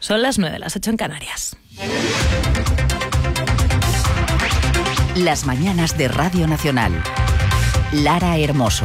Son las 9, las 8 en Canarias. Las mañanas de Radio Nacional. Lara Hermoso.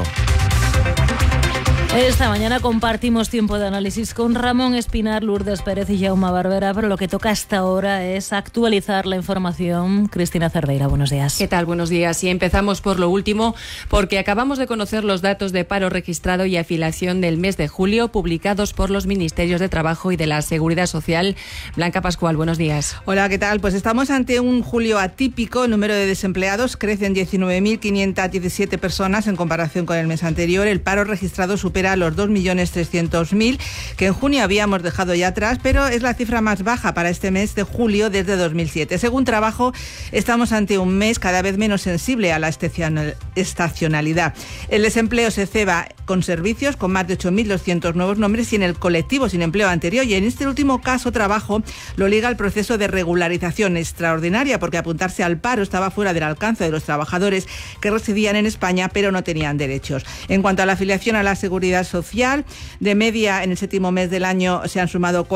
Esta mañana compartimos tiempo de análisis con Ramón Espinar, Lourdes Pérez y Jaume Barbera, pero lo que toca hasta ahora es actualizar la información. Cristina Cerdeira, buenos días. ¿Qué tal? Buenos días. Y empezamos por lo último, porque acabamos de conocer los datos de paro registrado y afiliación del mes de julio, publicados por los Ministerios de Trabajo y de la Seguridad Social. Blanca Pascual, buenos días. Hola, ¿qué tal? Pues estamos ante un julio atípico. El número de desempleados crece en 19.517 personas en comparación con el mes anterior. El paro registrado supera los 2.300.000 que en junio habíamos dejado ya atrás, pero es la cifra más baja para este mes de julio desde 2007. Según Trabajo, estamos ante un mes cada vez menos sensible a la estacionalidad. El desempleo se ceba con servicios, con más de 8.200 nuevos nombres, y en el colectivo sin empleo anterior. Y en este último caso, Trabajo lo liga al proceso de regularización extraordinaria, porque apuntarse al paro estaba fuera del alcance de los trabajadores que residían en España pero no tenían derechos. En cuanto a la afiliación a la Seguridad Social, de media en el séptimo mes del año se han sumado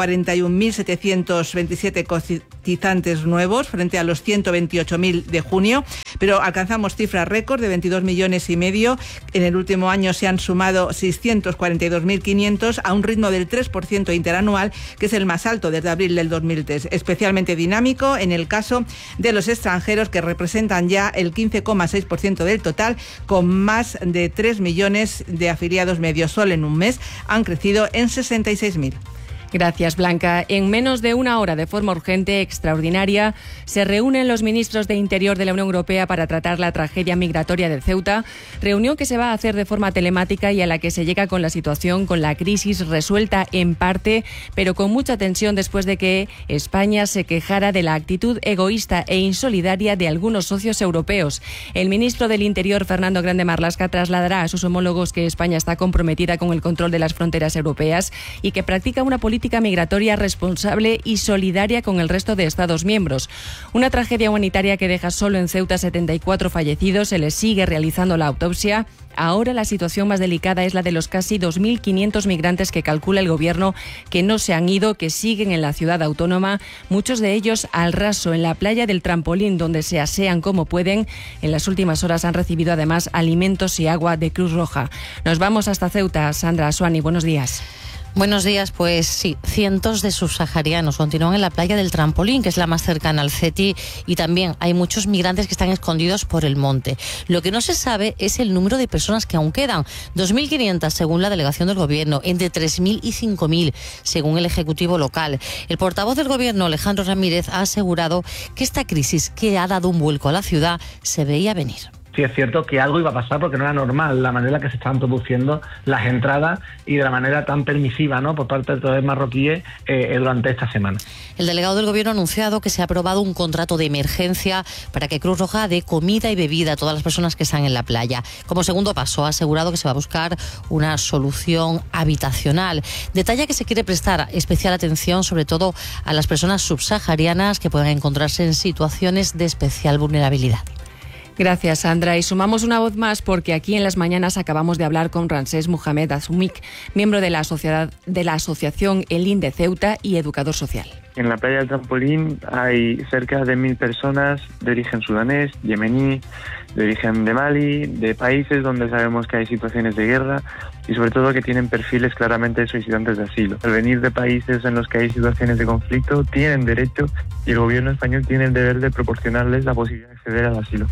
41.727 cotizantes nuevos frente a los 128.000 de junio, pero alcanzamos cifras récord de 22,5 millones. En el último año se han sumado 642.500 a un ritmo del 3% interanual, que es el más alto desde abril del 2003. Especialmente dinámico en el caso de los extranjeros, que representan ya el 15,6% del total, con más de 3 millones de afiliados medios. Solo en un mes han crecido en 66.000. Gracias, Blanca. En menos de una hora, de forma urgente, extraordinaria, se reúnen los ministros de Interior de la Unión Europea para tratar la tragedia migratoria de Ceuta, reunión que se va a hacer de forma telemática y a la que se llega con la situación, con la crisis resuelta en parte, pero con mucha tensión después de que España se quejara de la actitud egoísta e insolidaria de algunos socios europeos. El ministro del Interior, Fernando Grande Marlaska, trasladará a sus homólogos que España está comprometida con el control de las fronteras europeas y que practica una política migratoria responsable y solidaria con el resto de Estados miembros. Una tragedia humanitaria que deja solo en Ceuta 74 fallecidos. Se les sigue realizando la autopsia. Ahora la situación más delicada es la de los casi 2.500 migrantes que calcula el gobierno que no se han ido, que siguen en la ciudad autónoma, muchos de ellos al raso, en la playa del Trampolín, donde se asean como pueden. En las últimas horas han recibido además alimentos y agua de Cruz Roja. Nos vamos hasta Ceuta. Sandra Asuani, buenos días. Buenos días, pues sí, cientos de subsaharianos continúan en la playa del Trampolín, que es la más cercana al CETI, y también hay muchos migrantes que están escondidos por el monte. Lo que no se sabe es el número de personas que aún quedan, 2.500 según la delegación del gobierno, entre 3.000 y 5.000 según el ejecutivo local. El portavoz del gobierno, Alejandro Ramírez, ha asegurado que esta crisis, que ha dado un vuelco a la ciudad, se veía venir. Sí, es cierto que algo iba a pasar porque no era normal la manera en la que se estaban produciendo las entradas y de la manera tan permisiva, ¿no?, por parte de todos los marroquíes durante esta semana. El delegado del gobierno ha anunciado que se ha aprobado un contrato de emergencia para que Cruz Roja dé comida y bebida a todas las personas que están en la playa. Como segundo paso, ha asegurado que se va a buscar una solución habitacional. Detalla que se quiere prestar especial atención sobre todo a las personas subsaharianas que puedan encontrarse en situaciones de especial vulnerabilidad. Gracias, Sandra. Y sumamos una voz más porque aquí en las mañanas acabamos de hablar con Ramsés Mohamed Azumik, miembro de la asociación Elín de Ceuta y educador social. En la playa del Trampolín hay cerca de 1.000 personas de origen sudanés, yemení, de origen de Mali, de países donde sabemos que hay situaciones de guerra y sobre todo que tienen perfiles claramente de solicitantes de asilo. Al venir de países en los que hay situaciones de conflicto tienen derecho y el gobierno español tiene el deber de proporcionarles la posibilidad de acceder al asilo.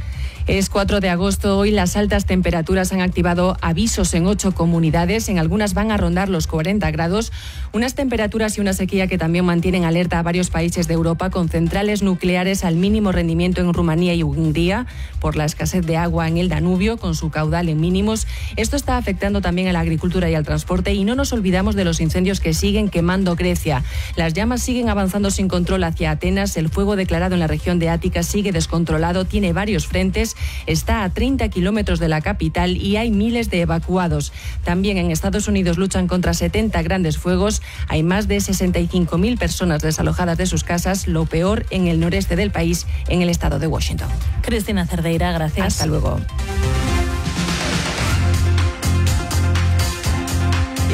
Es 4 de agosto. Hoy las altas temperaturas han activado avisos en 8 comunidades. En algunas van a rondar los 40 grados. Unas temperaturas y una sequía que también mantienen alerta a varios países de Europa, con centrales nucleares al mínimo rendimiento en Rumanía y Hungría por la escasez de agua en el Danubio, con su caudal en mínimos. Esto está afectando también a la agricultura y al transporte. Y no nos olvidamos de los incendios que siguen quemando Grecia. Las llamas siguen avanzando sin control hacia Atenas. El fuego declarado en la región de Ática sigue descontrolado. Tiene varios frentes. Está a 30 kilómetros de la capital y hay miles de evacuados. También en Estados Unidos luchan contra 70 grandes fuegos. Hay más de 65.000 personas desalojadas de sus casas, lo peor en el noreste del país, en el estado de Washington. Cristina Cerdeira, gracias. Hasta luego.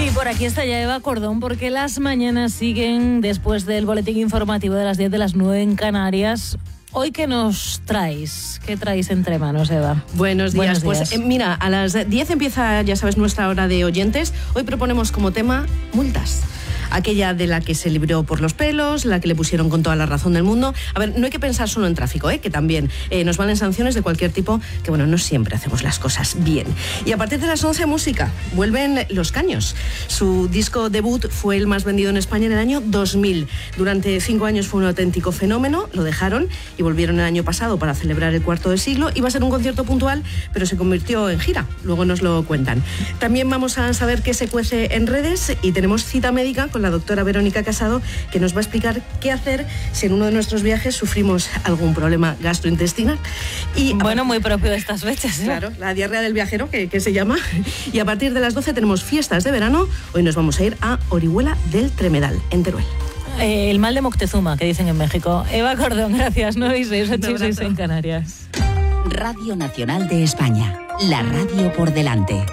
Y por aquí está ya Eva Cordón, porque las mañanas siguen después del boletín informativo de las 10 de las 9 en Canarias. Hoy, ¿qué nos traes? ¿Qué traes entre manos, Eva? Buenos días. Pues mira, a las 10 empieza, ya sabes, nuestra hora de oyentes. Hoy proponemos como tema multas. Aquella de la que se libró por los pelos, la que le pusieron con toda la razón del mundo. A ver, no hay que pensar solo en tráfico, que también nos valen sanciones de cualquier tipo, que bueno, no siempre hacemos las cosas bien. Y a partir de las 11, música. Vuelven Los Caños. Su disco debut fue el más vendido en España en el año 2000. Durante 5 años fue un auténtico fenómeno, lo dejaron y volvieron el año pasado para celebrar el cuarto de siglo. Iba a ser un concierto puntual, pero se convirtió en gira. Luego nos lo cuentan. También vamos a saber qué se cuece en redes y tenemos cita médica con la doctora Verónica Casado, que nos va a explicar qué hacer si en uno de nuestros viajes sufrimos algún problema gastrointestinal. Y bueno, muy propio de estas fechas, ¿eh? Claro, la diarrea del viajero, que se llama. Y a partir de las 12 tenemos fiestas de verano. Hoy nos vamos a ir a Orihuela del Tremedal, en Teruel. El mal de Moctezuma, que dicen en México. Eva Cordón, gracias. 9:06, 8:06 en Canarias. Radio Nacional de España, la radio por delante.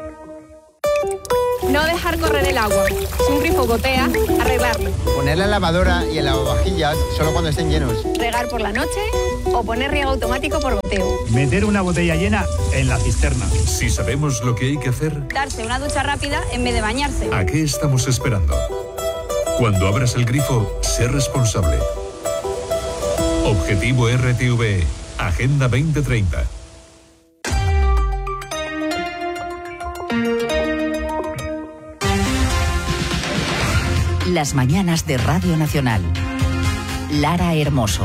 No dejar correr el agua. Si un grifo gotea, arreglarlo. Poner la lavadora y el lavavajillas solo cuando estén llenos. Regar por la noche o poner riego automático por goteo. Meter una botella llena en la cisterna. Si sabemos lo que hay que hacer, darse una ducha rápida en vez de bañarse. ¿A qué estamos esperando? Cuando abras el grifo, sé responsable. Objetivo RTV, Agenda 2030. Las mañanas de Radio Nacional. Lara Hermoso.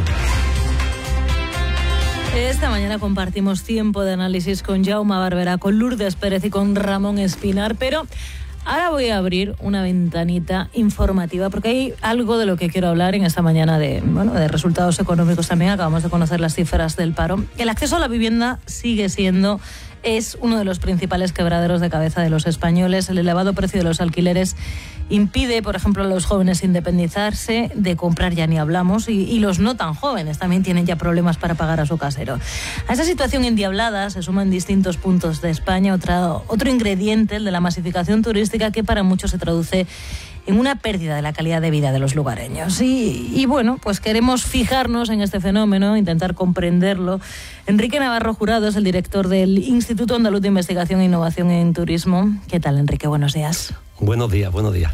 Esta mañana compartimos tiempo de análisis con Jaume Barberá, con Lourdes Pérez y con Ramón Espinar, pero ahora voy a abrir una ventanita informativa porque hay algo de lo que quiero hablar en esta mañana de resultados económicos también. Acabamos de conocer las cifras del paro. El acceso a la vivienda es uno de los principales quebraderos de cabeza de los españoles. El elevado precio de los alquileres impide, por ejemplo, a los jóvenes independizarse, de comprar ya ni hablamos, y los no tan jóvenes también tienen ya problemas para pagar a su casero. A esa situación endiablada se suman distintos puntos de España otro ingrediente, el de la masificación turística, que para muchos se traduce en una pérdida de la calidad de vida de los lugareños. Y bueno, pues queremos fijarnos en este fenómeno, intentar comprenderlo. Enrique Navarro Jurado es el director del Instituto Andaluz de Investigación e Innovación en Turismo. ¿Qué tal, Enrique? Buenos días. Buenos días.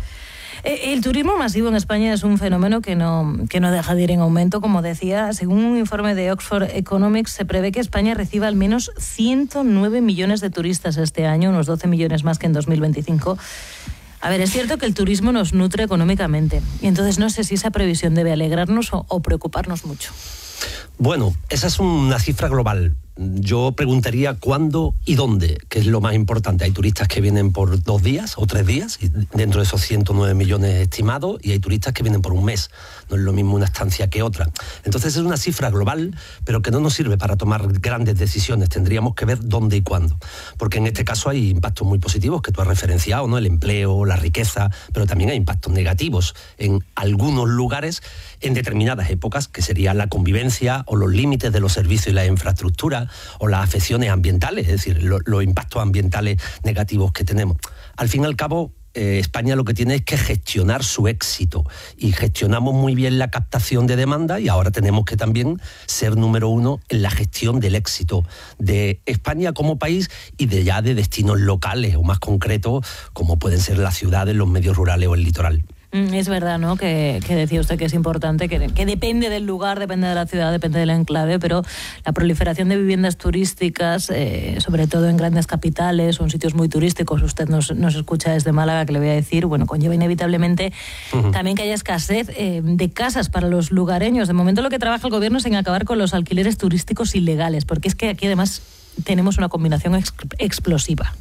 El turismo masivo en España es un fenómeno que no deja de ir en aumento, como decía. Según un informe de Oxford Economics, se prevé que España reciba al menos 109 millones de turistas este año, unos 12 millones más que en 2025. A ver, es cierto que el turismo nos nutre económicamente, y entonces no sé si esa previsión debe alegrarnos o preocuparnos mucho. Bueno, esa es una cifra global. Yo preguntaría cuándo y dónde, que es lo más importante. Hay turistas que vienen por 2 días o 3 días, y dentro de esos 109 millones estimados, y hay turistas que vienen por un mes. No es lo mismo una estancia que otra. Entonces es una cifra global, pero que no nos sirve para tomar grandes decisiones. Tendríamos que ver dónde y cuándo. Porque en este caso hay impactos muy positivos que tú has referenciado, ¿no? El empleo, la riqueza, pero también hay impactos negativos en algunos lugares en determinadas épocas, que sería la convivencia o los límites de los servicios y la infraestructura, o las afecciones ambientales, es decir, los impactos ambientales negativos que tenemos. Al fin y al cabo, España lo que tiene es que gestionar su éxito, y gestionamos muy bien la captación de demanda, y ahora tenemos que también ser número 1 en la gestión del éxito de España como país y de destinos locales o más concretos, como pueden ser las ciudades, los medios rurales o el litoral. Es verdad, ¿no?, que decía usted que es importante, que depende del lugar, depende de la ciudad, depende del enclave, pero la proliferación de viviendas turísticas, sobre todo en grandes capitales o en sitios muy turísticos, usted nos escucha desde Málaga, que le voy a decir, bueno, conlleva inevitablemente también que haya escasez de casas para los lugareños. De momento lo que trabaja el gobierno es en acabar con los alquileres turísticos ilegales, porque es que aquí además tenemos una combinación explosiva.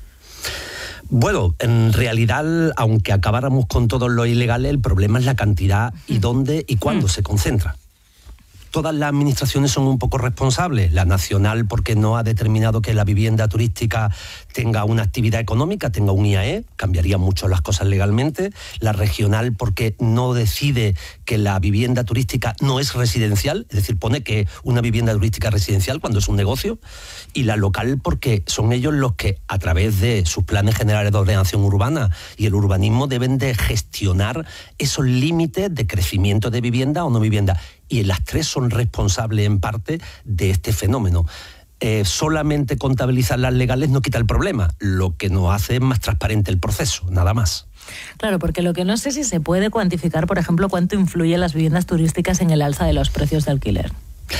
Bueno, en realidad, aunque acabáramos con todos los ilegales, el problema es la cantidad y dónde y cuándo se concentra. todas las administraciones son un poco responsables. La nacional porque no ha determinado que la vivienda turística tenga una actividad económica, tenga un IAE, cambiaría mucho las cosas legalmente. La regional porque no decide que la vivienda turística no es residencial, es decir, pone que una vivienda turística es residencial cuando es un negocio. Y la local porque son ellos los que, a través de sus planes generales de ordenación urbana y el urbanismo, deben de gestionar esos límites de crecimiento de vivienda o no vivienda. Y las tres son responsables en parte de este fenómeno. Solamente contabilizar las legales no quita el problema, lo que nos hace es más transparente el proceso, nada más. Claro, porque lo que no sé si se puede cuantificar, por ejemplo, cuánto influyen las viviendas turísticas en el alza de los precios de alquiler.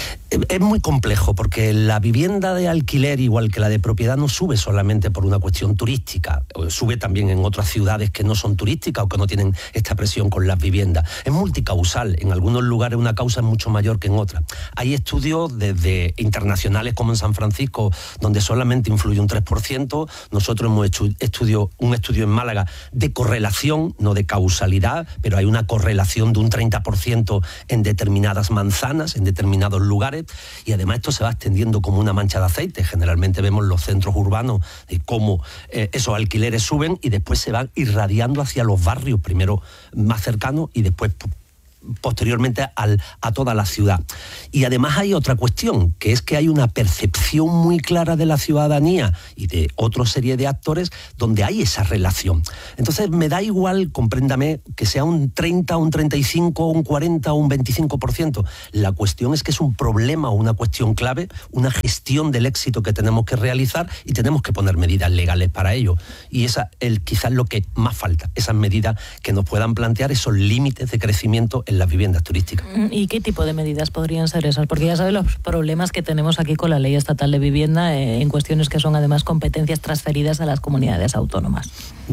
Es muy complejo porque la vivienda de alquiler, igual que la de propiedad, no sube solamente por una cuestión turística, sube también en otras ciudades que no son turísticas o que no tienen esta presión con las viviendas. Es multicausal, en algunos lugares una causa es mucho mayor que en otras. Hay estudios desde internacionales como en San Francisco, donde solamente influye un 3%. Nosotros hemos hecho un estudio en Málaga de correlación, no de causalidad, pero hay una correlación de un 30% en determinadas manzanas, en determinados lugares, y además esto se va extendiendo como una mancha de aceite. Generalmente vemos los centros urbanos de cómo esos alquileres suben y después se van irradiando hacia los barrios, primero más cercanos y después posteriormente a toda la ciudad. Y además hay otra cuestión, que es que hay una percepción muy clara de la ciudadanía y de otra serie de actores donde hay esa relación. Entonces me da igual, compréndame, que sea un 30, un 35, un 40 o un 25%. La cuestión es que es un problema o una cuestión clave, una gestión del éxito que tenemos que realizar y tenemos que poner medidas legales para ello. Y esa es quizás lo que más falta, esas medidas que nos puedan plantear esos límites de crecimiento en las viviendas turísticas. ¿Y qué tipo de medidas podrían ser esas? Porque ya sabes los problemas que tenemos aquí con la Ley Estatal de Vivienda en cuestiones que son además competencias transferidas a las comunidades autónomas.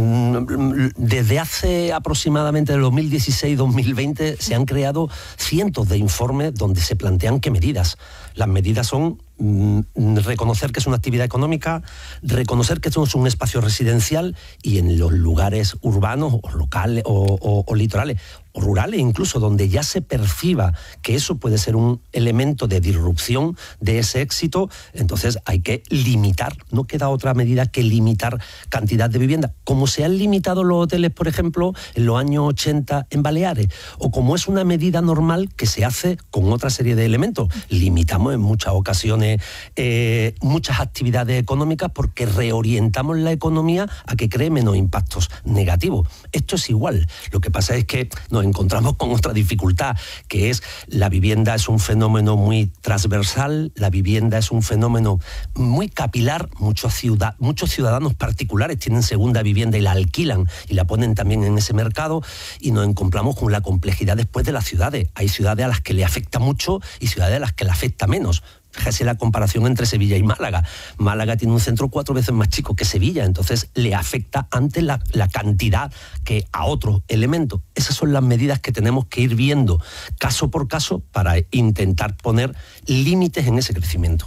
Desde hace aproximadamente el 2016-2020 se han creado cientos de informes donde se plantean qué medidas. Las medidas son reconocer que es una actividad económica, reconocer que esto es un espacio residencial y en los lugares urbanos o locales o litorales o rurales incluso, donde ya se perciba que eso puede ser un elemento de disrupción de ese éxito, entonces hay que limitar, no queda otra medida que limitar cantidad de vivienda, como se han limitado los hoteles, por ejemplo, en los años 80 en Baleares, o como es una medida normal que se hace con otra serie de elementos. Limitamos en muchas ocasiones muchas actividades económicas porque reorientamos la economía a que cree menos impactos negativos. Esto es igual. Lo que pasa es que nos encontramos con otra dificultad, que es la vivienda es un fenómeno muy transversal, la vivienda es un fenómeno muy capilar. Muchos ciudadanos particulares tienen segunda vivienda y la alquilan y la ponen también en ese mercado, y nos encontramos con la complejidad después de las ciudades. Hay ciudades a las que le afecta mucho y ciudades a las que le afecta menos. Fíjese la comparación entre Sevilla y Málaga. Málaga tiene un centro 4 veces más chico que Sevilla, entonces le afecta antes la cantidad que a otros elementos. Esas son las medidas que tenemos que ir viendo caso por caso para intentar poner límites en ese crecimiento.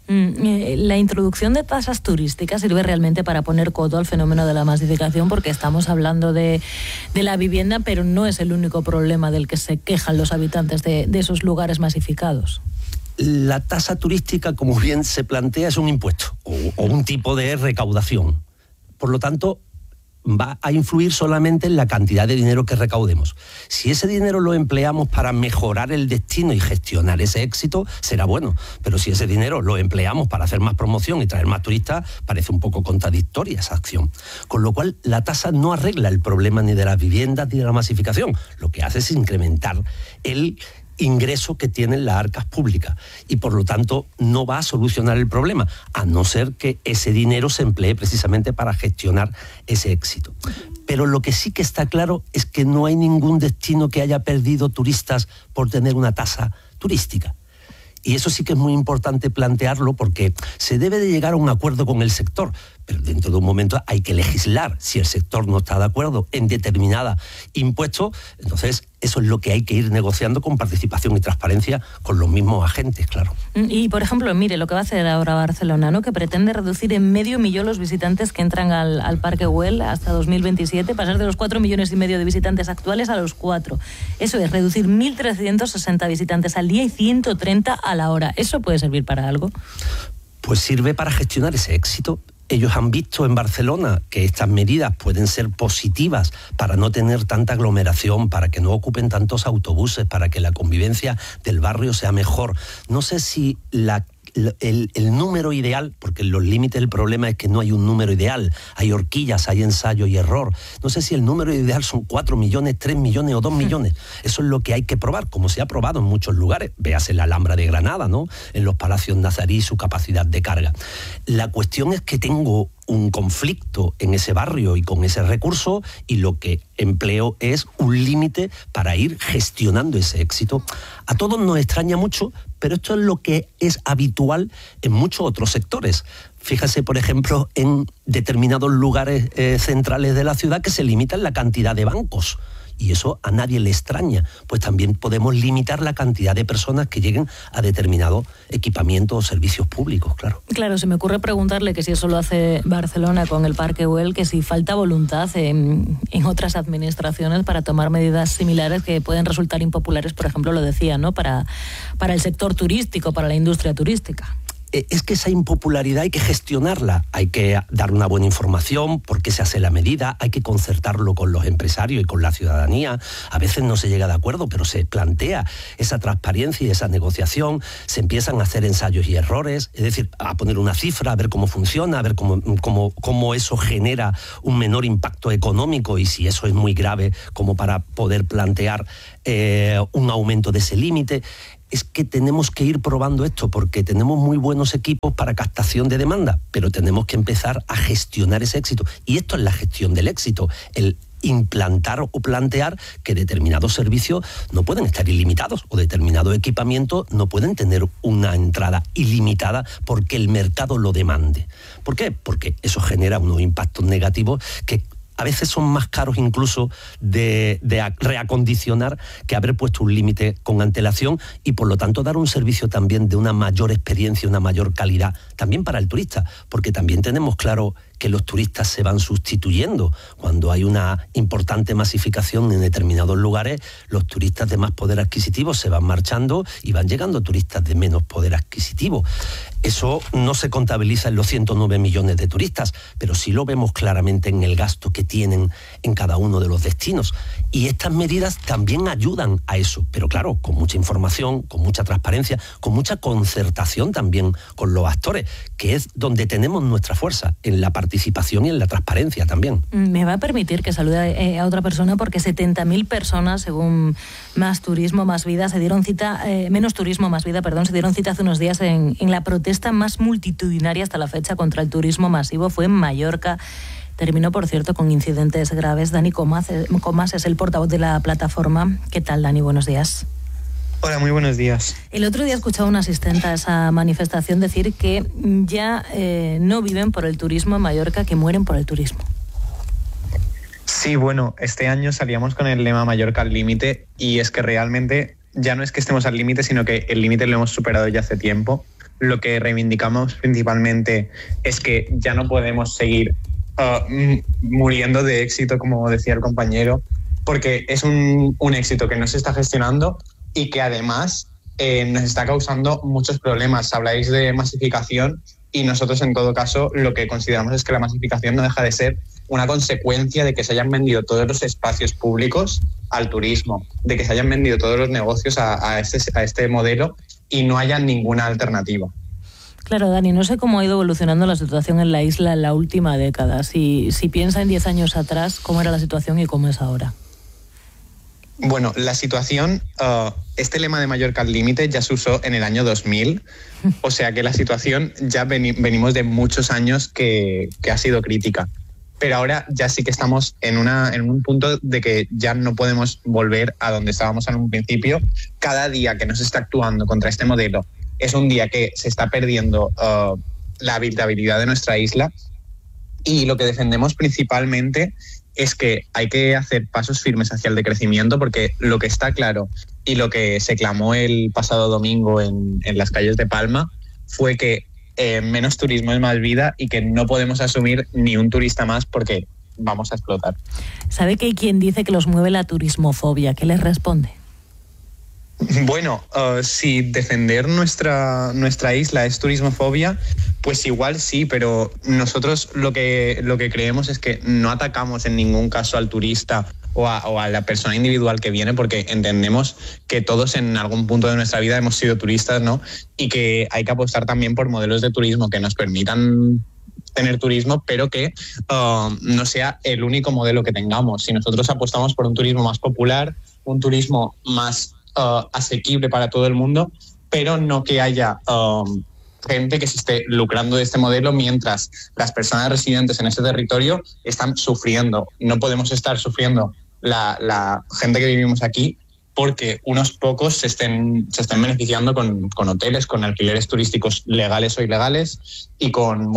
La introducción de tasas turísticas sirve realmente para poner coto al fenómeno de la masificación, porque estamos hablando de la vivienda, pero no es el único problema del que se quejan los habitantes de esos lugares masificados. La tasa turística, como bien se plantea, es un impuesto o un tipo de recaudación. Por lo tanto, va a influir solamente en la cantidad de dinero que recaudemos. Si ese dinero lo empleamos para mejorar el destino y gestionar ese éxito, será bueno. Pero si ese dinero lo empleamos para hacer más promoción y traer más turistas, parece un poco contradictoria esa acción. Con lo cual, la tasa no arregla el problema ni de las viviendas ni de la masificación. Lo que hace es incrementar el ingreso que tienen las arcas públicas y por lo tanto no va a solucionar el problema, a no ser que ese dinero se emplee precisamente para gestionar ese éxito. Pero lo que sí que está claro es que no hay ningún destino que haya perdido turistas por tener una tasa turística. Y eso sí que es muy importante plantearlo, porque se debe de llegar a un acuerdo con el sector, pero dentro de un momento hay que legislar. Si el sector no está de acuerdo en determinada impuesto, entonces eso es lo que hay que ir negociando con participación y transparencia con los mismos agentes, claro. Y, por ejemplo, mire, lo que va a hacer ahora Barcelona, ¿no? Que pretende reducir en 500.000 los visitantes que entran al Parque Güell hasta 2027, pasar de los 4,5 millones de visitantes actuales a los 4. Eso es, reducir 1.360 visitantes al día y 130 a la hora. ¿Eso puede servir para algo? Pues sirve para gestionar ese éxito. Ellos han visto en Barcelona que estas medidas pueden ser positivas para no tener tanta aglomeración, para que no ocupen tantos autobuses, para que la convivencia del barrio sea mejor. No sé si el número ideal, porque en los límites el problema es que no hay un número ideal, hay horquillas, hay ensayo y error. No sé si el número ideal son 4 millones, 3 millones o 2 millones. Eso es lo que hay que probar, como se ha probado en muchos lugares. Véase la Alhambra de Granada, ¿no? En los palacios nazarí, su capacidad de carga. La cuestión es que tengo un conflicto en ese barrio y con ese recurso, y lo que empleo es un límite para ir gestionando ese éxito. A todos nos extraña mucho, pero esto es lo que es habitual en muchos otros sectores. Fíjese, por ejemplo, en determinados lugares centrales de la ciudad que se limitan la cantidad de bancos. Y eso a nadie le extraña, pues también podemos limitar la cantidad de personas que lleguen a determinados equipamientos o servicios públicos, claro. Claro, se me ocurre preguntarle que si eso lo hace Barcelona con el Parque Güell, que si falta voluntad en otras administraciones para tomar medidas similares que pueden resultar impopulares, por ejemplo, lo decía, ¿no? Para el sector turístico, para la industria turística. Es que esa impopularidad hay que gestionarla, hay que dar una buena información, por qué se hace la medida, hay que concertarlo con los empresarios y con la ciudadanía. A veces no se llega de acuerdo, pero se plantea esa transparencia y esa negociación, se empiezan a hacer ensayos y errores, es decir, a poner una cifra, a ver cómo funciona, a ver cómo eso genera un menor impacto económico, y si eso es muy grave como para poder plantear un aumento de ese límite. Es que tenemos que ir probando esto, porque tenemos muy buenos equipos para captación de demanda, pero tenemos que empezar a gestionar ese éxito. Y esto es la gestión del éxito, el implantar o plantear que determinados servicios no pueden estar ilimitados o determinados equipamientos no pueden tener una entrada ilimitada porque el mercado lo demande. ¿Por qué? Porque eso genera unos impactos negativos que a veces son más caros incluso de reacondicionar que haber puesto un límite con antelación, y por lo tanto dar un servicio también de una mayor experiencia, una mayor calidad, también para el turista, porque también tenemos claro que los turistas se van sustituyendo. Cuando hay una importante masificación en determinados lugares, los turistas de más poder adquisitivo se van marchando y van llegando turistas de menos poder adquisitivo. Eso no se contabiliza en los 109 millones de turistas, pero sí lo vemos claramente en el gasto que tienen en cada uno de los destinos. Y estas medidas también ayudan a eso, pero claro, con mucha información, con mucha transparencia, con mucha concertación también con los actores, que es donde tenemos nuestra fuerza, en la participación y en la transparencia también. Me va a permitir que salude a otra persona, porque 70.000 personas, según Más Turismo, Más Vida, se dieron cita, Menos Turismo, Más Vida, perdón, se dieron cita hace unos días en la protesta más multitudinaria hasta la fecha contra el turismo masivo. Fue en Mallorca. Terminó, por cierto, con incidentes graves. Dani Comas es el portavoz de la plataforma. ¿Qué tal, Dani? Buenos días. Hola, muy buenos días. El otro día he escuchado a una asistente a esa manifestación decir que ya no viven por el turismo en Mallorca, que mueren por el turismo. Sí, bueno, este año salíamos con el lema Mallorca al límite, y es que realmente ya no es que estemos al límite, sino que el límite lo hemos superado ya hace tiempo. Lo que reivindicamos principalmente es que ya no podemos seguir muriendo de éxito, como decía el compañero, porque es un éxito que no se está gestionando y que además nos está causando muchos problemas. Habláis de masificación, y nosotros en todo caso lo que consideramos es que la masificación no deja de ser una consecuencia de que se hayan vendido todos los espacios públicos al turismo, de que se hayan vendido todos los negocios a este modelo y no haya ninguna alternativa. Claro, Dani, no sé cómo ha ido evolucionando la situación en la isla en la última década. Si piensa en 10 años atrás, ¿cómo era la situación y cómo es ahora? Bueno, la situación, este lema de Mallorca al límite ya se usó en el año 2000, o sea que la situación ya venimos de muchos años que ha sido crítica. Pero ahora ya sí que estamos en un punto de que ya no podemos volver a donde estábamos en un principio. Cada día que no se está actuando contra este modelo es un día que se está perdiendo la habitabilidad de nuestra isla, Y lo que defendemos principalmente es que hay que hacer pasos firmes hacia el decrecimiento, porque lo que está claro y lo que se clamó el pasado domingo en las calles de Palma fue que menos turismo es más vida y que no podemos asumir ni un turista más porque vamos a explotar. ¿Sabe que hay quien dice que los mueve la turismofobia? ¿Qué les responde? Bueno, si defender nuestra isla es turismofobia, pues igual sí, pero nosotros lo que creemos es que no atacamos en ningún caso al turista o a la persona individual que viene, porque entendemos que todos en algún punto de nuestra vida hemos sido turistas, ¿no? Y que hay que apostar también por modelos de turismo que nos permitan tener turismo, pero que no sea el único modelo que tengamos. Si nosotros apostamos por un turismo más popular, un turismo más asequible para todo el mundo, pero no que haya gente que se esté lucrando de este modelo mientras las personas residentes en ese territorio están sufriendo. No podemos estar sufriendo la gente que vivimos aquí porque unos pocos se estén beneficiando con hoteles, con alquileres turísticos legales o ilegales y con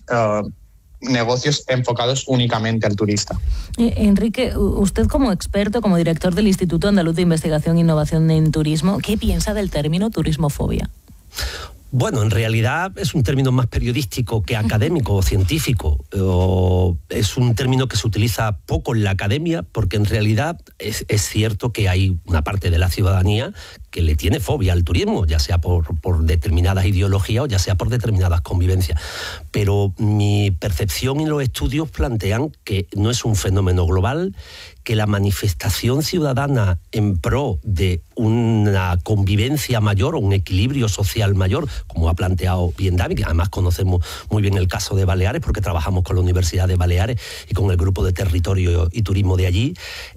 negocios enfocados únicamente al turista. Enrique, usted como experto, como director del Instituto Andaluz de Investigación e Innovación en Turismo, ¿qué piensa del término turismofobia? Bueno, en realidad es un término más periodístico que académico o científico. Es un término que se utiliza poco en la academia porque en realidad es cierto que hay una parte de la ciudadanía que le tiene fobia al turismo, ya sea por determinadas ideologías o ya sea por determinadas convivencias. Pero mi percepción y los estudios plantean que no es un fenómeno global, que la manifestación ciudadana en pro de una convivencia mayor o un equilibrio social mayor, como ha planteado bien David, además conocemos muy bien el caso de Baleares porque trabajamos con la Universidad de Baleares y con el grupo de territorio y turismo de allí,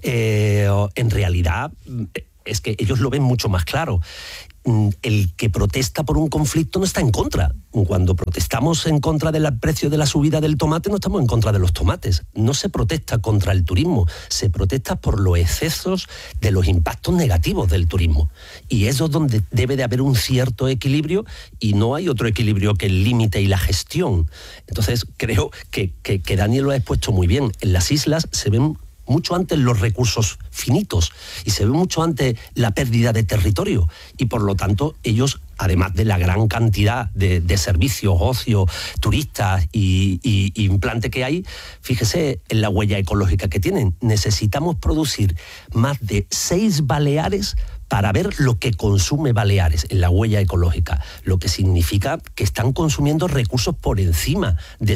en realidad es que ellos lo ven mucho más claro. El que protesta por un conflicto no está en contra. Cuando protestamos en contra del precio de la subida del tomate, no estamos en contra de los tomates. No se protesta contra el turismo, se protesta por los excesos de los impactos negativos del turismo. Y eso es donde debe de haber un cierto equilibrio y no hay otro equilibrio que el límite y la gestión. Entonces creo que Daniel lo ha expuesto muy bien. En las islas se ven mucho antes los recursos finitos y se ve mucho antes la pérdida de territorio y por lo tanto ellos, además de la gran cantidad de servicios, ocio, turistas y implante que hay, fíjese en la huella ecológica que tienen. Necesitamos producir más de 6 Baleares para ver lo que consume Baleares en la huella ecológica, lo que significa que están consumiendo recursos por encima de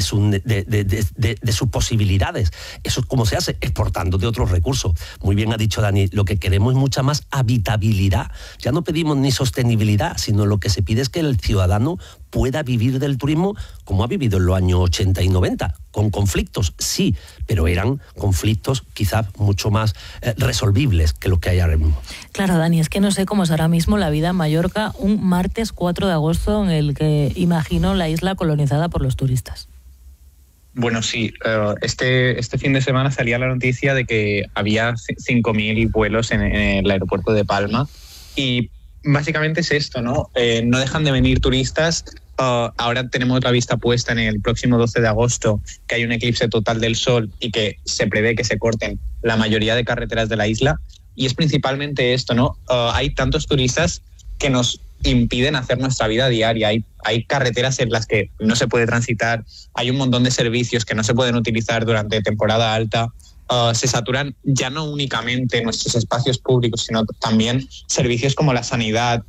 sus posibilidades. Eso es como se hace, exportando de otros recursos. Muy bien ha dicho Dani, lo que queremos es mucha más habitabilidad. Ya no pedimos ni sostenibilidad, sino lo que se pide es que el ciudadano pueda vivir del turismo como ha vivido en los años 80 y 90, con conflictos, sí, pero eran conflictos quizás mucho más resolvibles que los que hay ahora mismo. Claro, Dani, es que no sé cómo es ahora mismo la vida en Mallorca un martes 4 de agosto en el que imagino la isla colonizada por los turistas. Bueno, sí, este fin de semana salía la noticia de que había 5.000 vuelos en el aeropuerto de Palma y básicamente es esto, ¿no? No dejan de venir turistas. Ahora tenemos la vista puesta en el próximo 12 de agosto, que hay un eclipse total del sol y que se prevé que se corten la mayoría de carreteras de la isla. Y es principalmente esto, ¿no? Hay tantos turistas que nos impiden hacer nuestra vida diaria. Hay carreteras en las que no se puede transitar, hay un montón de servicios que no se pueden utilizar durante temporada alta. Se saturan ya no únicamente nuestros espacios públicos, sino también servicios como la sanidad,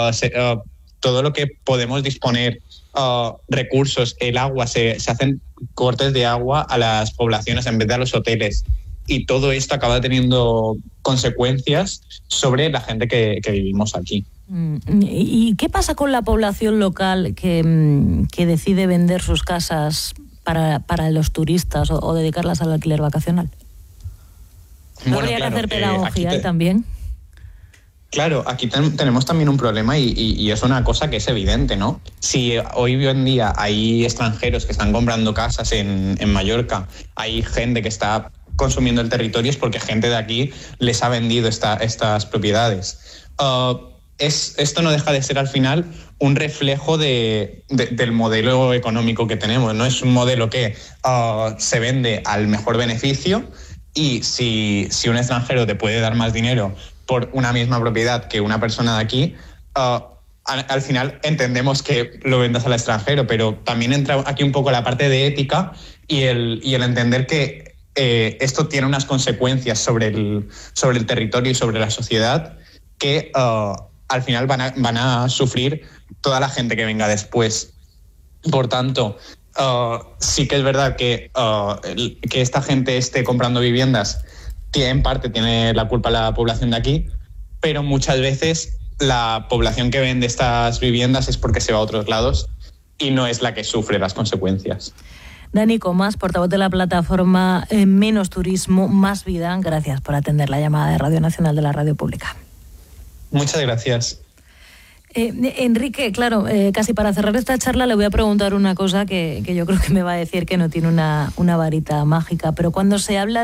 todo lo que podemos disponer, recursos, el agua, se hacen cortes de agua a las poblaciones en vez de a los hoteles. Y todo esto acaba teniendo consecuencias sobre la gente que vivimos aquí. ¿Y qué pasa con la población local que decide vender sus casas para los turistas o dedicarlas al alquiler vacacional? ¿No habría que hacer pedagogía también? Claro, aquí tenemos también un problema y es una cosa que es evidente, ¿no? Si hoy en día hay extranjeros que están comprando casas en Mallorca, hay gente que está consumiendo el territorio, es porque gente de aquí les ha vendido estas propiedades. esto no deja de ser al final un reflejo del modelo económico que tenemos, ¿no? Es un modelo que se vende al mejor beneficio, y si un extranjero te puede dar más dinero por una misma propiedad que una persona de aquí, al final entendemos que lo vendas al extranjero, pero también entra aquí un poco la parte de ética y el entender que esto tiene unas consecuencias sobre el territorio y sobre la sociedad que al final van a sufrir toda la gente que venga después. Por tanto, sí que es verdad que esta gente esté comprando viviendas, en parte tiene la culpa la población de aquí, pero muchas veces la población que vende estas viviendas es porque se va a otros lados y no es la que sufre las consecuencias. Dani Comas, portavoz de la plataforma Menos Turismo, Más Vida, gracias por atender la llamada de Radio Nacional de la Radio Pública. Muchas gracias. Enrique, claro, casi para cerrar esta charla le voy a preguntar una cosa que yo creo que me va a decir que no tiene una varita mágica, pero cuando se habla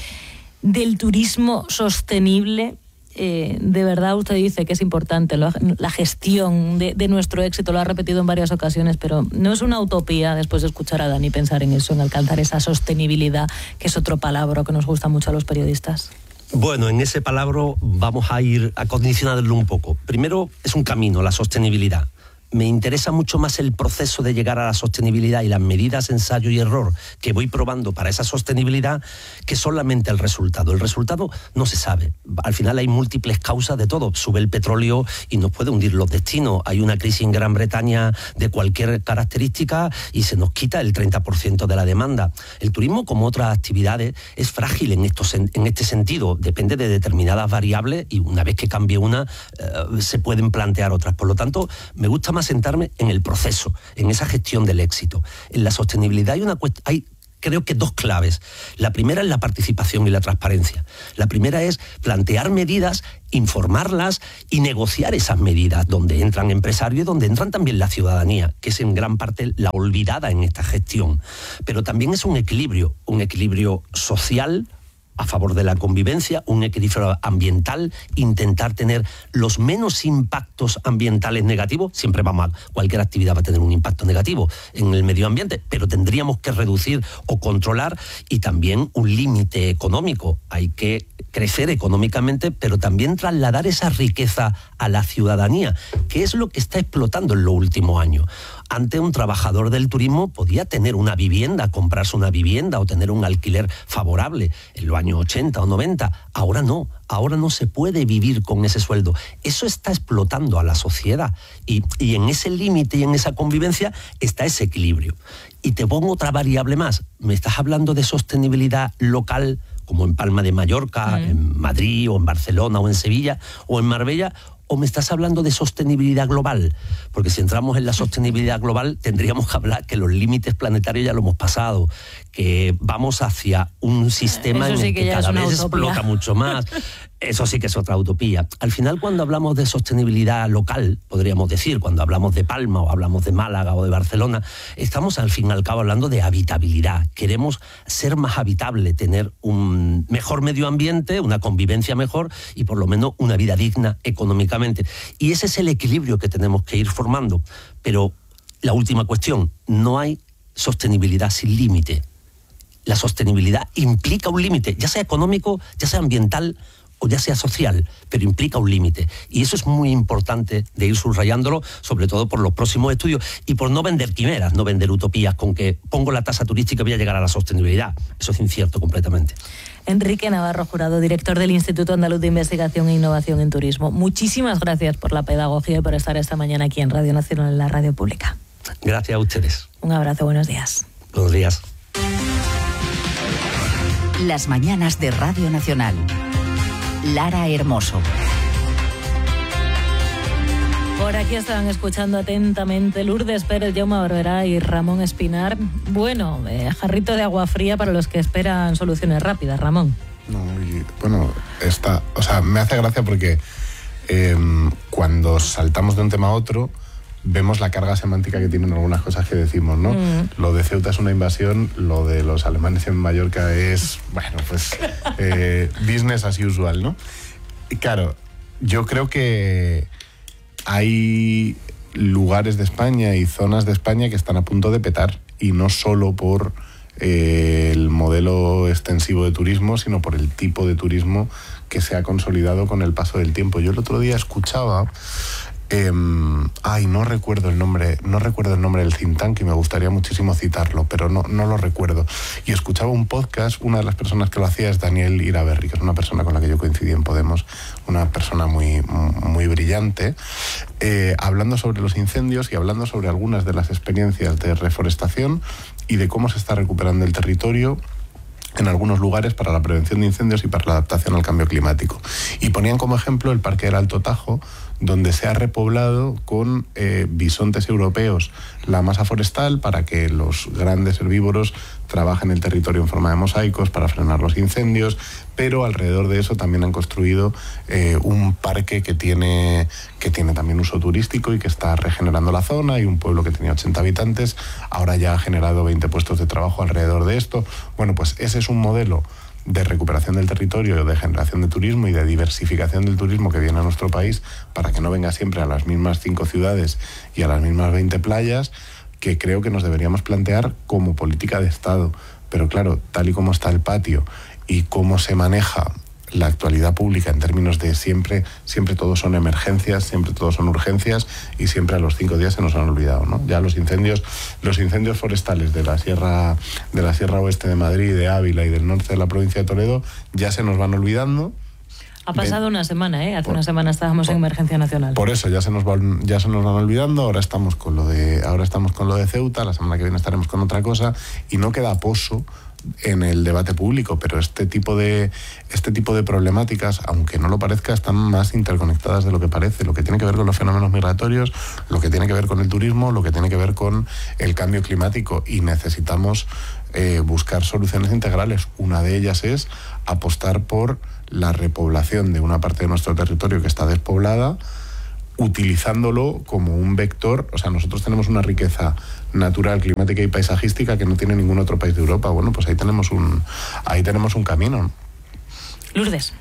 del turismo sostenible, de verdad usted dice que es importante la gestión de nuestro éxito, lo ha repetido en varias ocasiones, pero no es una utopía, después de escuchar a Dani, pensar en eso, en alcanzar esa sostenibilidad, que es otro palabra que nos gusta mucho a los periodistas. Bueno, en ese palabra vamos a ir a condicionarlo un poco. Primero, es un camino, la sostenibilidad. Me interesa mucho más el proceso de llegar a la sostenibilidad y las medidas, ensayo y error que voy probando para esa sostenibilidad que solamente el resultado. El resultado no se sabe. Al final hay múltiples causas de todo. Sube el petróleo y nos puede hundir los destinos. Hay una crisis en Gran Bretaña de cualquier característica y se nos quita el 30% de la demanda. El turismo, como otras actividades, es frágil en este sentido. Depende de determinadas variables y una vez que cambie una, se pueden plantear otras. Por lo tanto, me gusta más sentarme en el proceso, en esa gestión del éxito. En la sostenibilidad hay creo que dos claves. La primera es la participación y la transparencia. La primera es plantear medidas, informarlas y negociar esas medidas, donde entran empresarios y donde entran también la ciudadanía, que es en gran parte la olvidada en esta gestión. Pero también es un equilibrio social a favor de la convivencia, un equilibrio ambiental, intentar tener los menos impactos ambientales negativos. Siempre va mal, cualquier actividad va a tener un impacto negativo en el medio ambiente, pero tendríamos que reducir o controlar, y también un límite económico. Hay que crecer económicamente, pero también trasladar esa riqueza a la ciudadanía, que es lo que está explotando en los últimos años. Antes un trabajador del turismo podía tener una vivienda, comprarse una vivienda o tener un alquiler favorable en los años 80 o 90. Ahora no se puede vivir con ese sueldo. Eso está explotando a la sociedad y en ese límite y en esa convivencia está ese equilibrio. Y te pongo otra variable más. Me estás hablando de sostenibilidad local, como en Palma de Mallorca, en Madrid o en Barcelona o en Sevilla o en Marbella, o me estás hablando de sostenibilidad global, porque si entramos en la sostenibilidad global tendríamos que hablar que los límites planetarios ya lo hemos pasado, que vamos hacia un sistema en el que cada vez explota mucho más. Eso sí que es otra utopía. Al final, cuando hablamos de sostenibilidad local, podríamos decir, cuando hablamos de Palma o hablamos de Málaga o de Barcelona, estamos al fin y al cabo hablando de habitabilidad. Queremos ser más habitable, tener un mejor medio ambiente, una convivencia mejor y por lo menos una vida digna económicamente. Y ese es el equilibrio que tenemos que ir formando. Pero la última cuestión, no hay sostenibilidad sin límite. La sostenibilidad implica un límite, ya sea económico, ya sea ambiental o ya sea social, pero implica un límite. Y eso es muy importante de ir subrayándolo, sobre todo por los próximos estudios y por no vender quimeras, no vender utopías con que pongo la tasa turística y voy a llegar a la sostenibilidad. Eso es incierto completamente. Enrique Navarro Jurado, director del Instituto Andaluz de Investigación e Innovación en Turismo. Muchísimas gracias por la pedagogía y por estar esta mañana aquí en Radio Nacional, en la Radio Pública. Gracias a ustedes. Un abrazo, buenos días. Buenos días. Las mañanas de Radio Nacional. Lara Hermoso. Por aquí estaban escuchando atentamente Lourdes Pérez, Jaume Barberá y Ramón Espinar. Bueno, jarrito de agua fría para los que esperan soluciones rápidas, Ramón. No, me hace gracia porque cuando saltamos de un tema a otro, vemos la carga semántica que tienen algunas cosas que decimos, ¿no? Lo de Ceuta es una invasión, lo de los alemanes en Mallorca es, business as usual, ¿no? Y claro, yo creo que hay lugares de España y zonas de España que están a punto de petar, y no solo por el modelo extensivo de turismo, sino por el tipo de turismo que se ha consolidado con el paso del tiempo. Yo el otro día escuchaba, no recuerdo el nombre del think tank, y me gustaría muchísimo citarlo, pero no lo recuerdo. Y escuchaba un podcast, una de las personas que lo hacía es Daniel Iraberri, que es una persona con la que yo coincidí en Podemos, una persona muy, muy brillante, hablando sobre los incendios y hablando sobre algunas de las experiencias de reforestación y de cómo se está recuperando el territorio en algunos lugares para la prevención de incendios y para la adaptación al cambio climático. Y ponían como ejemplo el Parque del Alto Tajo, donde se ha repoblado con bisontes europeos la masa forestal para que los grandes herbívoros trabajen el territorio en forma de mosaicos para frenar los incendios, pero alrededor de eso también han construido un parque que tiene también uso turístico y que está regenerando la zona, y un pueblo que tenía 80 habitantes ahora ya ha generado 20 puestos de trabajo alrededor de esto. Bueno, pues ese es un modelo de recuperación del territorio, de generación de turismo y de diversificación del turismo que viene a nuestro país, para que no venga siempre a las mismas 5 ciudades y a las mismas 20 playas, que creo que nos deberíamos plantear como política de Estado. Pero claro, tal y como está el patio y cómo se maneja la actualidad pública en términos de siempre todos son emergencias, siempre todos son urgencias, y siempre a los 5 días se nos han olvidado, ¿no? Ya los incendios forestales de la Sierra Oeste de Madrid, de Ávila y del norte de la provincia de Toledo ya se nos van olvidando. Ha pasado una semana, hace una semana estábamos en emergencia nacional. Por eso ya se nos van olvidando. Ahora estamos con lo de Ceuta, la semana que viene estaremos con otra cosa, y no queda poso en el debate público, pero este tipo de problemáticas, aunque no lo parezca, están más interconectadas de lo que parece. Lo que tiene que ver con los fenómenos migratorios, lo que tiene que ver con el turismo, lo que tiene que ver con el cambio climático, y necesitamos buscar soluciones integrales. Una de ellas es apostar por la repoblación de una parte de nuestro territorio que está despoblada, utilizándolo como un vector. O sea, nosotros tenemos una riqueza natural, climática y paisajística que no tiene ningún otro país de Europa. Bueno, pues ahí tenemos un camino, ¿no? Lourdes.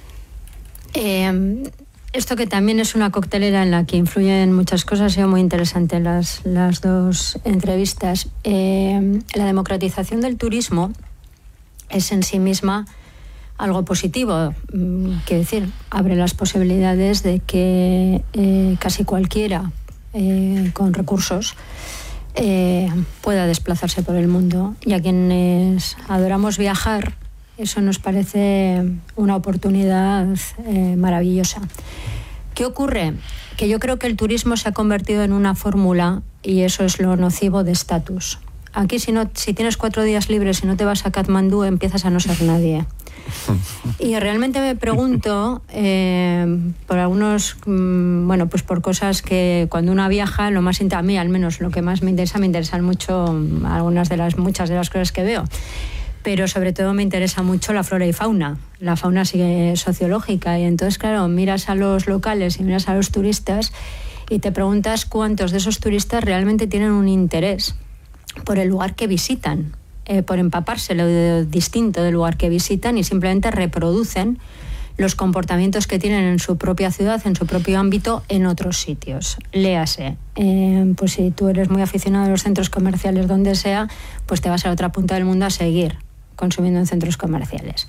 Esto que también es una coctelera en la que influyen muchas cosas, ha sido muy interesante las dos entrevistas. La democratización del turismo es en sí misma algo positivo, quiero decir, abre las posibilidades de que casi cualquiera con recursos pueda desplazarse por el mundo. Y a quienes adoramos viajar, eso nos parece una oportunidad maravillosa. ¿Qué ocurre? Que yo creo que el turismo se ha convertido en una fórmula, y eso es lo nocivo, de estatus. Aquí si tienes 4 días libres y no te vas a Katmandú, empiezas a no ser nadie. Y realmente me pregunto por algunos, pues por cosas que cuando uno viaja, a mí al menos lo que más me interesan mucho muchas de las cosas que veo. Pero sobre todo me interesa mucho la flora y fauna. La fauna sigue sociológica, y entonces, claro, miras a los locales y miras a los turistas y te preguntas cuántos de esos turistas realmente tienen un interés por el lugar que visitan, por empaparse lo distinto del lugar que visitan, y simplemente reproducen los comportamientos que tienen en su propia ciudad, en su propio ámbito, en otros sitios. Léase, pues si tú eres muy aficionado a los centros comerciales donde sea, pues te vas a la otra punta del mundo a seguir consumiendo en centros comerciales.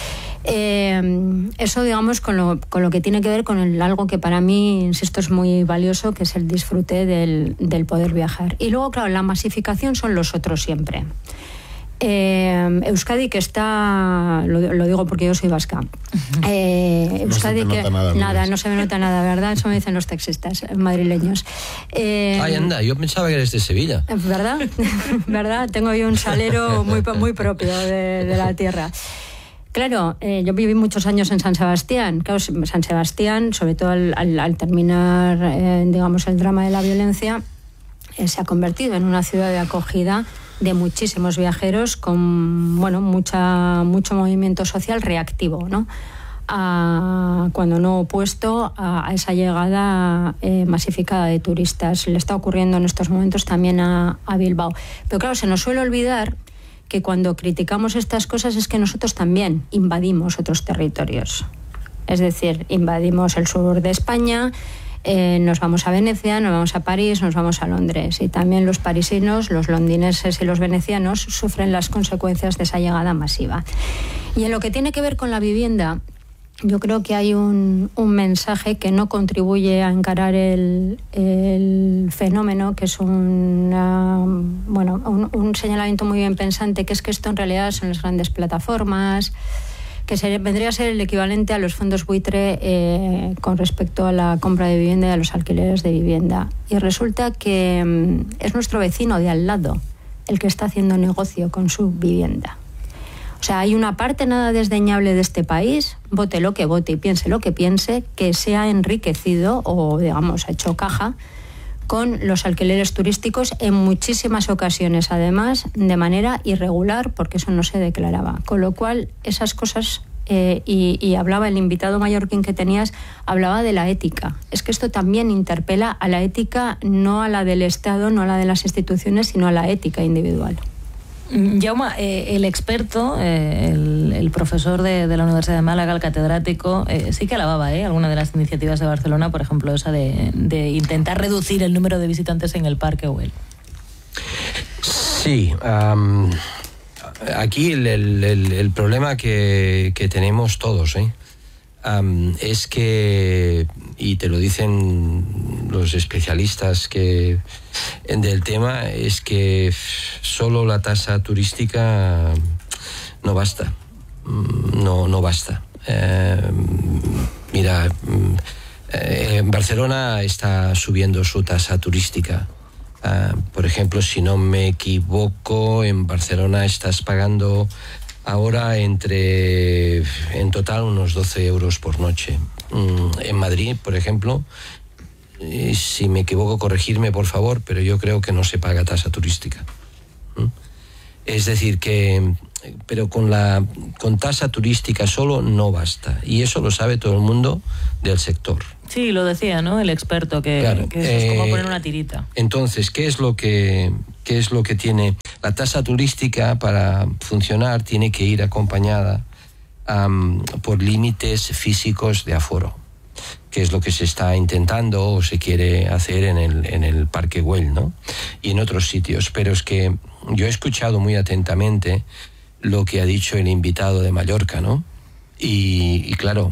Eso, digamos, con lo que tiene que ver con algo que para mí, insisto, es muy valioso, que es el disfrute del poder viajar. Y luego, claro, la masificación son los otros siempre. Euskadi, que está, lo digo porque yo soy vasca, Euskadi, no que nada, no se me nota nada, ¿verdad? Eso me dicen los taxistas madrileños. Ay, anda, yo pensaba que eres de Sevilla. ¿Verdad? ¿Verdad? Tengo yo un salero muy propio de la tierra. Claro, yo viví muchos años en San Sebastián. Claro, San Sebastián, sobre todo al terminar, digamos, el drama de la violencia, se ha convertido en una ciudad de acogida de muchísimos viajeros, con mucho movimiento social reactivo, ¿no? Cuando no opuesto a esa llegada masificada de turistas. Le está ocurriendo en estos momentos también a Bilbao. Pero claro, se nos suele olvidar que cuando criticamos estas cosas es que nosotros también invadimos otros territorios. Es decir, invadimos el sur de España, nos vamos a Venecia, nos vamos a París, nos vamos a Londres. Y también los parisinos, los londinenses y los venecianos sufren las consecuencias de esa llegada masiva. Y en lo que tiene que ver con la vivienda, yo creo que hay un mensaje que no contribuye a encarar el fenómeno, que es un señalamiento muy bien pensante, que es que esto en realidad son las grandes plataformas, que vendría a ser el equivalente a los fondos buitre con respecto a la compra de vivienda y a los alquileres de vivienda. Y resulta que es nuestro vecino de al lado el que está haciendo negocio con su vivienda. O sea, hay una parte nada desdeñable de este país, vote lo que vote y piense lo que piense, que se ha enriquecido o, digamos, ha hecho caja con los alquileres turísticos en muchísimas ocasiones, además, de manera irregular, porque eso no se declaraba. Con lo cual, esas cosas, y hablaba el invitado mallorquín que tenías, hablaba de la ética. Es que esto también interpela a la ética, no a la del Estado, no a la de las instituciones, sino a la ética individual. Jaume, el experto, el profesor de la Universidad de Málaga, el catedrático, sí que alababa alguna de las iniciativas de Barcelona, por ejemplo, esa de intentar reducir el número de visitantes en el Parque Güell. Sí, aquí el problema que tenemos todos es que, y te lo dicen los especialistas del tema, es que solo la tasa turística no basta. No basta. Mira, Barcelona está subiendo su tasa turística. Por ejemplo, si no me equivoco, en Barcelona estás pagando ahora en total unos 12 euros por noche. En Madrid, por ejemplo, si me equivoco, corregirme por favor, pero yo creo que no se paga tasa turística. Es decir pero con tasa turística solo no basta, y eso lo sabe todo el mundo del sector. Sí, lo decía, ¿no? El experto, claro, que eso es como poner una tirita. Entonces, ¿qué es lo que tiene? La tasa turística, para funcionar, tiene que ir acompañada por límites físicos de aforo, que es lo que se está intentando o se quiere hacer en el Parque Güell, ¿no? Y en otros sitios. Pero es que yo he escuchado muy atentamente lo que ha dicho el invitado de Mallorca, ¿no? Y claro,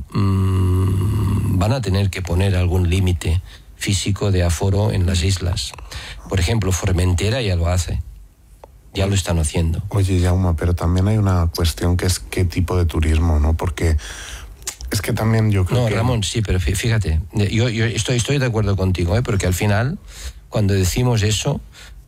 van a tener que poner algún límite físico de aforo en las islas. Por ejemplo, Formentera ya lo hace. Ya lo están haciendo. Oye, Jaume, pero también hay una cuestión que es qué tipo de turismo, ¿no? Porque es que también yo creo que... No, Ramón, sí, pero fíjate, yo estoy de acuerdo contigo, porque al final, cuando decimos eso,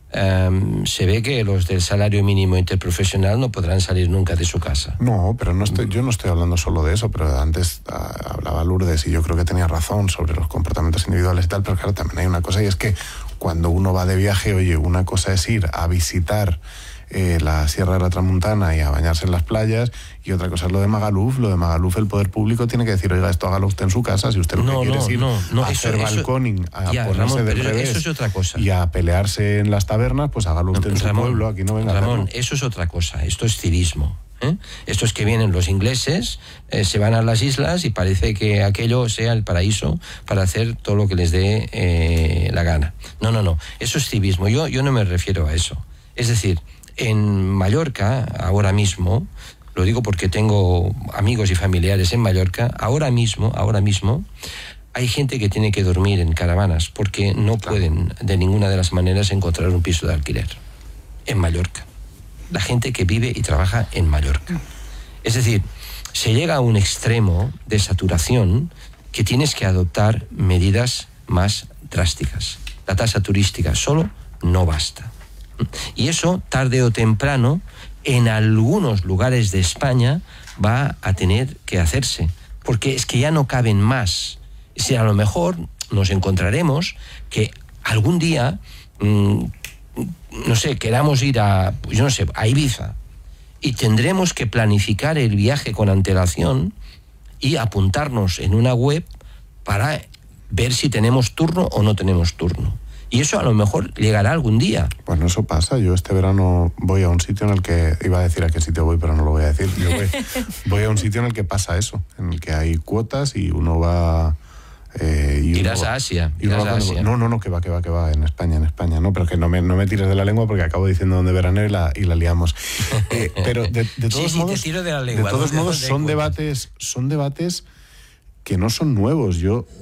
se ve que los del salario mínimo interprofesional no podrán salir nunca de su casa. No, pero yo no estoy hablando solo de eso, pero antes hablaba Lourdes y yo creo que tenía razón sobre los comportamientos individuales y tal, pero claro, también hay una cosa, y es que cuando uno va de viaje, oye, una cosa es ir a visitar la Sierra de la Tramuntana y a bañarse en las playas, y otra cosa es lo de Magaluf. Lo de Magaluf, el poder público tiene que decir, oiga, esto hágalo usted en su casa, si usted lo que quiere es ir a hacer balconing, a ponerse Ramón, del revés, eso es otra cosa. Y a pelearse en las tabernas, pues hágalo usted en su pueblo, aquí no venga. Ramón, eso es otra cosa, esto es civismo. Esto es que vienen los ingleses, se van a las islas y parece que aquello sea el paraíso para hacer todo lo que les dé la gana. No, eso es civismo. Yo no me refiero a eso. Es decir, en Mallorca, ahora mismo, lo digo porque tengo amigos y familiares en Mallorca, ahora mismo, hay gente que tiene que dormir en caravanas porque no pueden de ninguna de las maneras encontrar un piso de alquiler en Mallorca. La gente que vive y trabaja en Mallorca. Es decir, se llega a un extremo de saturación que tienes que adoptar medidas más drásticas. La tasa turística solo no basta. Y eso, tarde o temprano, en algunos lugares de España va a tener que hacerse, porque es que ya no caben más. Si a lo mejor nos encontraremos que algún día, queramos ir a Ibiza, y tendremos que planificar el viaje con antelación y apuntarnos en una web para ver si tenemos turno o no tenemos turno. Y eso a lo mejor llegará algún día. Bueno, eso pasa. Yo este verano voy a un sitio en el que... Iba a decir a qué sitio voy, pero no lo voy a decir. Yo voy a un sitio en el que pasa eso, en el que hay cuotas y uno va Irás a Asia. No, que va, en España, no, pero que no me tires de la lengua porque acabo diciendo dónde veraneo y la liamos. Pero de todos modos, te tiro de la lengua. De todos modos son debates que no son nuevos.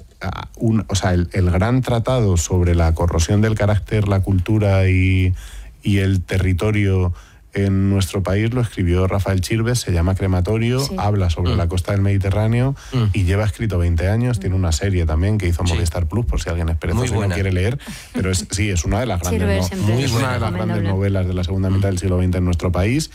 El gran tratado sobre la corrosión del carácter, la cultura y el territorio en nuestro país lo escribió Rafael Chirves, se llama Crematorio, habla sobre la costa del Mediterráneo y lleva escrito 20 años, tiene una serie también que hizo Movistar Plus, por si alguien es perezoso y no quiere leer, pero es una de las grandes, grandes novelas de la segunda mitad del siglo XX en nuestro país.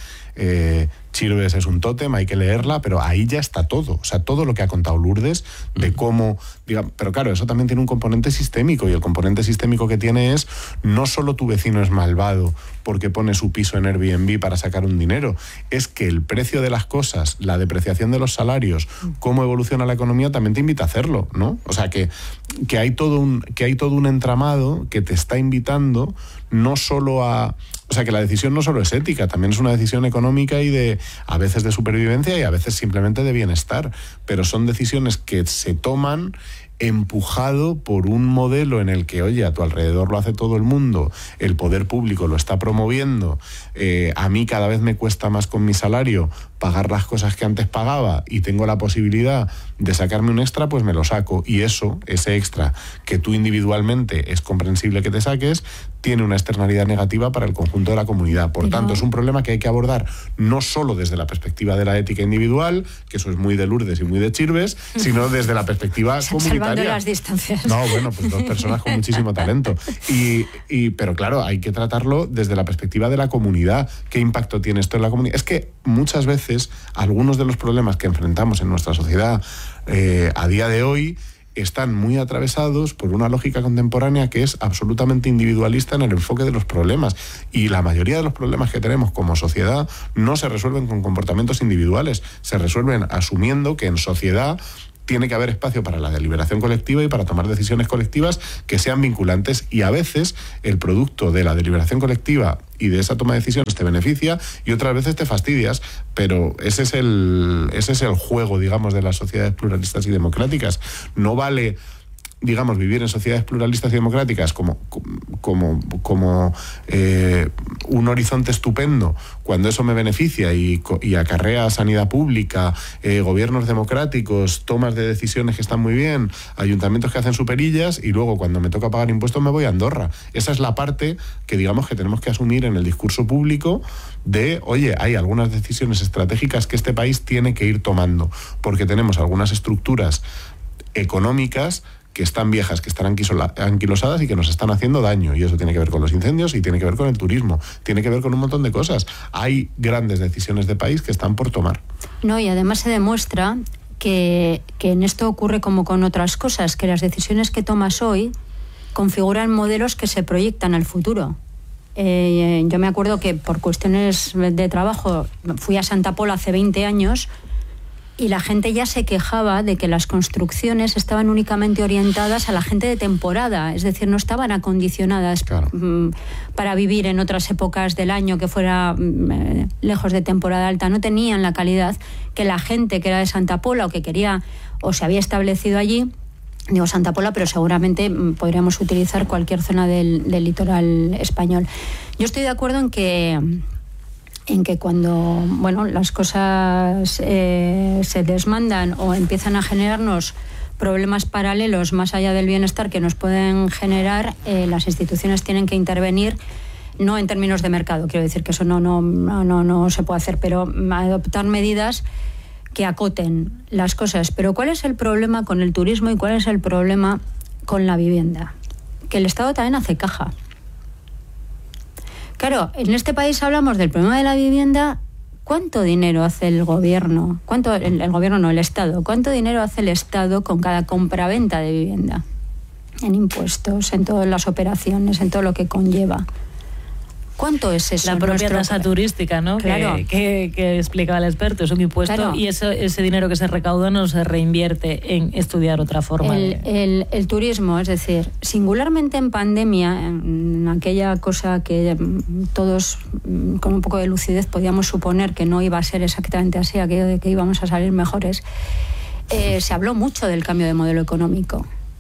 Chirves es un tótem, hay que leerla, pero ahí ya está todo, o sea, todo lo que ha contado Lourdes de cómo, pero claro, eso también tiene un componente sistémico, y el componente sistémico que tiene es no solo tu vecino es malvado porque pone su piso en Airbnb para sacar un dinero, es que el precio de las cosas, la depreciación de los salarios, cómo evoluciona la economía también te invita a hacerlo, ¿no? O sea, que hay todo un entramado que te está invitando no solo a... O sea, que la decisión no solo es ética, también es una decisión económica y a veces de supervivencia y a veces simplemente de bienestar, pero son decisiones que se toman empujado por un modelo en el que, oye, a tu alrededor lo hace todo el mundo, el poder público lo está promoviendo, a mí cada vez me cuesta más con mi salario pagar las cosas que antes pagaba y tengo la posibilidad de sacarme un extra, pues me lo saco, y ese extra que tú individualmente es comprensible que te saques, tiene una externalidad negativa para el conjunto de la comunidad. Por tanto, es un problema que hay que abordar no solo desde la perspectiva de la ética individual, que eso es muy de Lourdes y muy de Chirves, sino desde la perspectiva comunitaria. Salvando las distancias. No, bueno, pues dos personas con muchísimo talento. Pero claro, hay que tratarlo desde la perspectiva de la comunidad. ¿Qué impacto tiene esto en la comunidad? Es que muchas veces algunos de los problemas que enfrentamos en nuestra sociedad a día de hoy están muy atravesados por una lógica contemporánea que es absolutamente individualista en el enfoque de los problemas, y la mayoría de los problemas que tenemos como sociedad no se resuelven con comportamientos individuales, se resuelven asumiendo que en sociedad tiene que haber espacio para la deliberación colectiva y para tomar decisiones colectivas que sean vinculantes, y a veces el producto de la deliberación colectiva y de esa toma de decisiones te beneficia y otras veces te fastidias, pero ese es el juego, digamos, de las sociedades pluralistas y democráticas. No vale, digamos, vivir en sociedades pluralistas y democráticas como un horizonte estupendo cuando eso me beneficia y acarrea sanidad pública, gobiernos democráticos, tomas de decisiones que están muy bien, ayuntamientos que hacen superillas, y luego cuando me toca pagar impuestos me voy a Andorra. Esa es la parte que, digamos, que tenemos que asumir en el discurso público de, oye, hay algunas decisiones estratégicas que este país tiene que ir tomando, porque tenemos algunas estructuras económicas que están viejas, que están anquilosadas y que nos están haciendo daño, y eso tiene que ver con los incendios y tiene que ver con el turismo, tiene que ver con un montón de cosas. Hay grandes decisiones de país que están por tomar. No, y además se demuestra que en esto ocurre como con otras cosas, que las decisiones que tomas hoy configuran modelos que se proyectan al futuro. Yo me acuerdo que por cuestiones de trabajo fui a Santa Pola hace 20 años y la gente ya se quejaba de que las construcciones estaban únicamente orientadas a la gente de temporada, es decir, no estaban acondicionadas para vivir en otras épocas del año que fuera lejos de temporada alta, no tenían la calidad que la gente que era de Santa Pola o que quería o se había establecido allí. Digo Santa Pola, pero seguramente podríamos utilizar cualquier zona del litoral español. Yo estoy de acuerdo en que cuando las cosas se desmandan o empiezan a generarnos problemas paralelos más allá del bienestar que nos pueden generar, las instituciones tienen que intervenir, no en términos de mercado, quiero decir que eso no se puede hacer, pero adoptar medidas que acoten las cosas. Pero ¿cuál es el problema con el turismo y cuál es el problema con la vivienda? Que el Estado también hace caja. Claro, en este país hablamos del problema de la vivienda. ¿Cuánto dinero hace el gobierno? El gobierno no, el Estado. ¿Cuánto dinero hace el Estado con cada compra-venta de vivienda? En impuestos, en todas las operaciones, en todo lo que conlleva. ¿Cuánto es eso? La propia tasa turística, ¿no? Claro. Que explicaba el experto, es un impuesto, claro. Y ese dinero que se recauda no se reinvierte en estudiar otra forma. El turismo, es decir, singularmente en pandemia, en aquella cosa que todos con un poco de lucidez podíamos suponer que no iba a ser exactamente así, aquello de que íbamos a salir mejores, se habló mucho del cambio de modelo económico.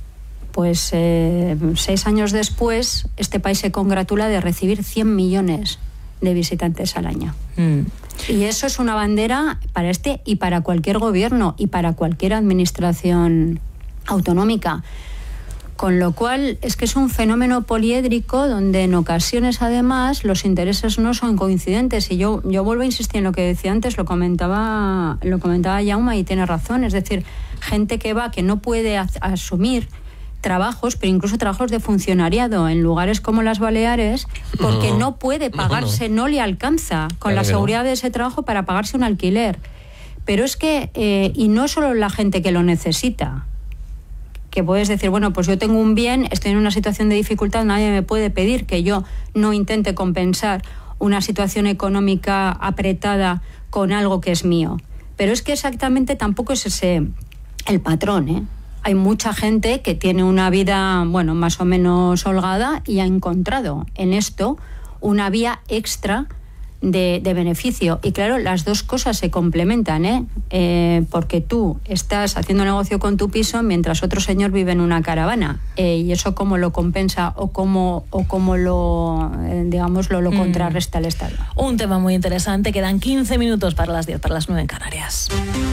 pues 6 años después, este país se congratula de recibir 100 millones de visitantes al año. Y eso es una bandera para este y para cualquier gobierno y para cualquier administración autonómica. Con lo cual es que es un fenómeno poliédrico donde en ocasiones además los intereses no son coincidentes. Y yo vuelvo a insistir en lo que decía antes, lo comentaba Jaume y tiene razón. Es decir, gente que no puede asumir trabajos, pero incluso trabajos de funcionariado en lugares como las Baleares, porque no puede pagarse, no le alcanza con la seguridad de ese trabajo para pagarse un alquiler. Pero es que, y no solo la gente que lo necesita, que puedes decir, bueno, pues yo tengo un bien, estoy en una situación de dificultad, nadie me puede pedir que yo no intente compensar una situación económica apretada con algo que es mío. Pero es que exactamente tampoco es ese el patrón, ¿eh? Hay mucha gente que tiene una vida, bueno, más o menos holgada y ha encontrado en esto una vía extra de beneficio. Y claro, las dos cosas se complementan, porque tú estás haciendo negocio con tu piso mientras otro señor vive en una caravana. Y eso cómo lo compensa o cómo lo, digamos, lo contrarresta el Estado. Un tema muy interesante. Quedan 15 minutos para las 10, para las 9 en Canarias.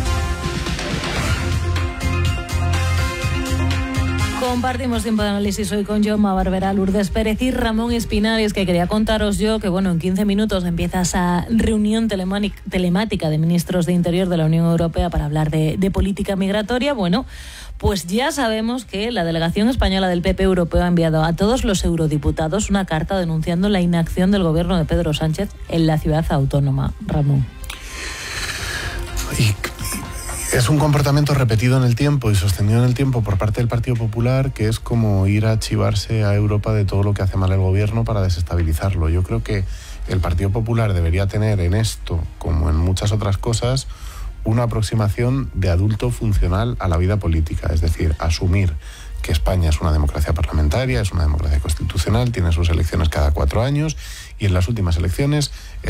Compartimos tiempo de análisis hoy con Jaume Barberá, Lourdes Pérez y Ramón Espinar. Y es que quería contaros yo que, bueno, en 15 minutos empieza esa reunión telemática de ministros de Interior de la Unión Europea para hablar de política migratoria. Bueno, pues ya sabemos que la delegación española del PP europeo ha enviado a todos los eurodiputados una carta denunciando la inacción del gobierno de Pedro Sánchez en la ciudad autónoma. Ramón. Es un comportamiento repetido en el tiempo y sostenido en el tiempo por parte del Partido Popular, que es como ir a chivarse a Europa de todo lo que hace mal el gobierno para desestabilizarlo. Yo creo que el Partido Popular debería tener en esto, como en muchas otras cosas, una aproximación de adulto funcional a la vida política, es decir, asumir que España es una democracia parlamentaria, es una democracia constitucional, tiene sus elecciones cada 4 años y en las últimas elecciones